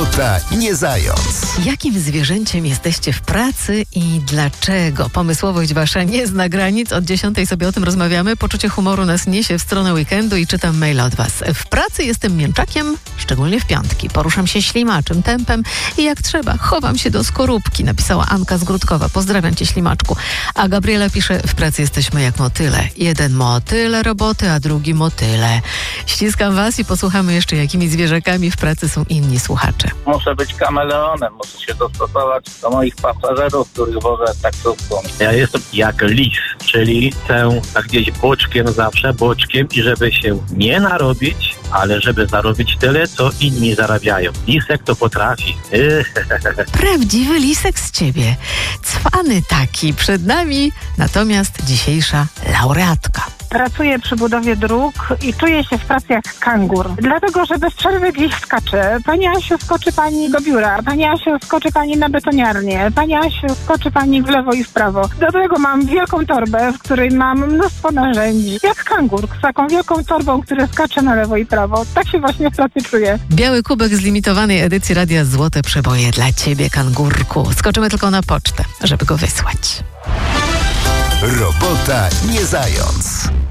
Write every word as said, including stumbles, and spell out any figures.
Robota nie zając. Jakim zwierzęciem jesteście w pracy i dlaczego? Pomysłowość wasza nie zna granic. Od dziesiątej sobie o tym rozmawiamy. Poczucie humoru nas niesie w stronę weekendu i czytam maila od was. W pracy jestem mięczakiem, szczególnie w piątki. Poruszam się ślimaczym tempem i jak trzeba, chowam się do skorupki, napisała Anka z Grudkowa. Pozdrawiam cię, ślimaczku. A Gabriela pisze, w pracy jesteśmy jak motyle. Jeden motyle roboty, a drugi motyle. Ściskam was i posłuchamy jeszcze, jakimi zwierzakami w pracy są inni słuchacze. Muszę być kameleonem, muszę się dostosować do moich pasażerów, których wożę taksówką. Ja jestem jak lis, czyli chcę tak gdzieś boczkiem zawsze, boczkiem i żeby się nie narobić, ale żeby zarobić tyle, co inni zarabiają. Lisek to potrafi. Prawdziwy lisek z ciebie. Cwany taki przed nami, natomiast dzisiejsza laureatka. Pracuję przy budowie dróg i czuję się w pracy jak kangur. Dlatego, że bez przerwy gdzieś skaczę. Pani Asiu, skoczy pani do biura. Pani Asiu, skoczy pani na betoniarnię. Pani Asiu, skoczy pani w lewo i w prawo. Do tego mam wielką torbę, w której mam mnóstwo narzędzi. Jak kangur, z taką wielką torbą, która skacze na lewo i prawo. Tak się właśnie w pracy czuję. Biały kubek z limitowanej edycji Radia Złote Przeboje dla ciebie, kangurku. Skoczymy tylko na pocztę, żeby go wysłać. Robota nie zając.